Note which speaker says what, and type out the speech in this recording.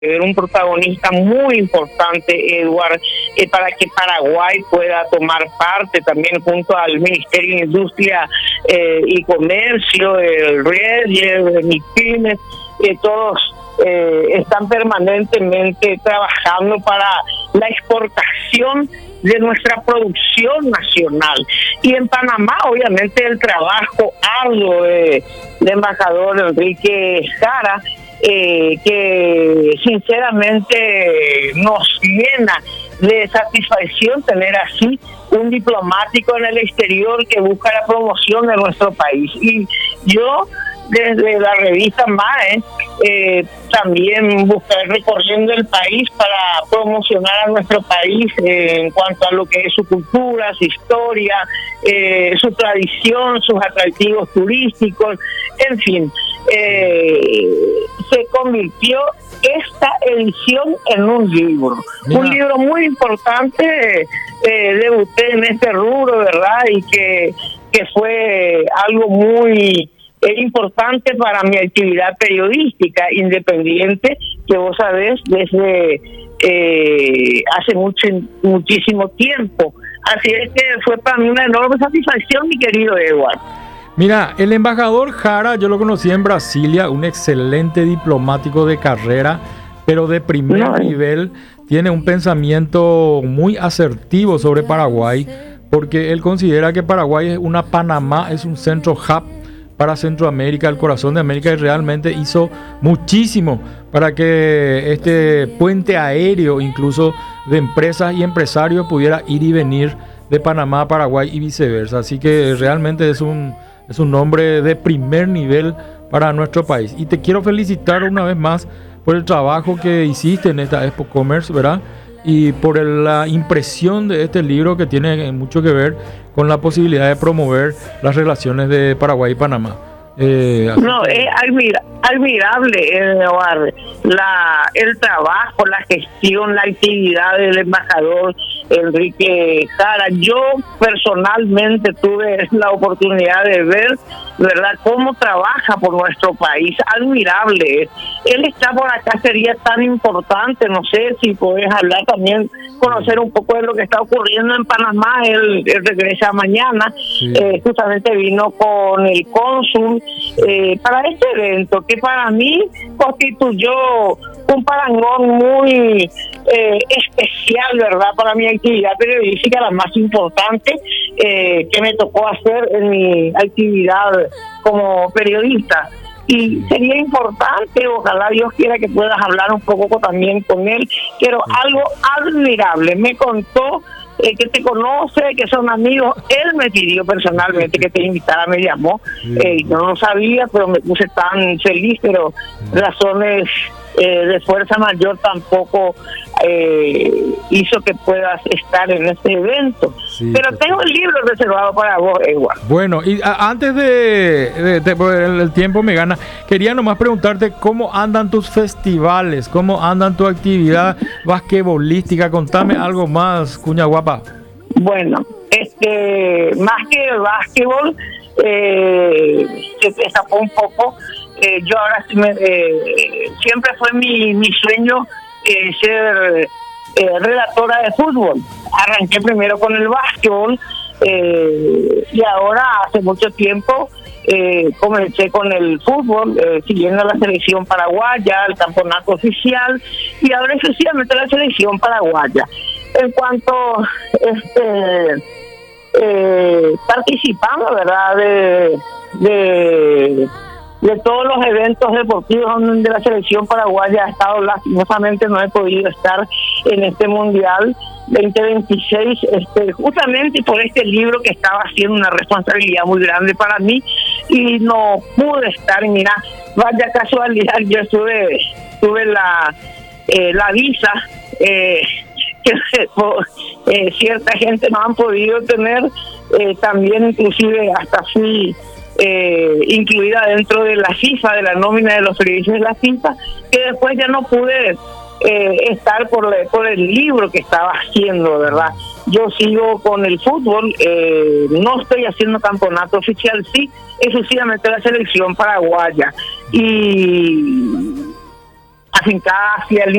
Speaker 1: un protagonista muy importante, Edward, para que Paraguay pueda tomar parte también junto al Ministerio de Industria y Comercio, el RIED, el MIPYMES, todos están permanentemente trabajando para la exportación de nuestra producción nacional. Y en Panamá, obviamente, el trabajo arduo del embajador Enrique Jara, que sinceramente nos llena de satisfacción tener así un diplomático en el exterior que busca la promoción de nuestro país. Y yo, desde la revista MAE, también busqué recorriendo el país para promocionar a nuestro país en cuanto a lo que es su cultura, su historia, su tradición, sus atractivos turísticos, en fin. Se convirtió esta edición en un libro. Mira. Un libro muy importante. Debuté en este rubro, ¿verdad? Y que fue algo muy importante para mi actividad periodística independiente, que vos sabés desde hace muchísimo tiempo. Así es que fue para mí una enorme satisfacción, mi querido Edward.
Speaker 2: Mira, el embajador Jara, yo lo conocí en Brasilia, un excelente diplomático de carrera, pero de primer nivel. Tiene un pensamiento muy asertivo sobre Paraguay, porque él considera que Paraguay es una Panamá, es un centro hub para Centroamérica, el corazón de América, y realmente hizo muchísimo para que este puente aéreo, incluso de empresas y empresarios, pudiera ir y venir de Panamá a Paraguay y viceversa. Así que realmente es un nombre de primer nivel para nuestro país. Y te quiero felicitar una vez más por el trabajo que hiciste en esta Expo Commerce, ¿verdad? Y por la impresión de este libro, que tiene mucho que ver con la posibilidad de promover las relaciones de Paraguay y Panamá.
Speaker 1: No, es admirable el trabajo, la gestión, la actividad del embajador Enrique Jara. Yo personalmente tuve la oportunidad de ver, ¿verdad?, cómo trabaja por nuestro país. Admirable. Él está por acá, sería tan importante, no sé si podés hablar también, conocer un poco de lo que está ocurriendo en Panamá. Él regresa mañana. Sí. Justamente vino con el cónsul para este evento, que para mí constituyó un parangón muy especial, ¿verdad?, para mi actividad periodística, la más importante que me tocó hacer en mi actividad como periodista. Y sería importante, ojalá Dios quiera que puedas hablar un poco también con él, pero algo admirable. Me contó que te conoce, que son amigos. Él me pidió personalmente que te invitara, me llamó. Yo no lo sabía, pero me puse tan feliz, pero razones de fuerza mayor tampoco hizo que puedas estar en este evento. Sí, pero tengo el libro reservado para vos, Edward.
Speaker 2: Bueno, y antes de el tiempo me gana, quería nomás preguntarte cómo andan tus festivales, cómo andan tu actividad basquetbolística. Contame algo más, cuña guapa.
Speaker 1: Bueno, más que el básquetbol, se destapó un poco. Yo ahora siempre fue mi sueño ser relatora de fútbol. Arranqué primero con el básquetbol y ahora hace mucho tiempo comencé con el fútbol, siguiendo la selección paraguaya, el campeonato oficial, y ahora exclusivamente la selección paraguaya. En cuanto participando, ¿verdad?, de todos los eventos deportivos donde la selección paraguaya ha estado, lastimosamente no he podido estar en este Mundial 2026, justamente por este libro que estaba siendo una responsabilidad muy grande para mí y no pude estar. Mira, vaya casualidad, yo tuve la visa que cierta gente no han podido tener, también inclusive hasta fui incluida dentro de la FIFA, de la nómina de los periodistas de la FIFA, que después ya no pude estar por el libro que estaba haciendo, ¿verdad? Yo sigo con el fútbol, no estoy haciendo campeonato oficial, sí, exclusivamente la selección paraguaya. Y afincada hacia el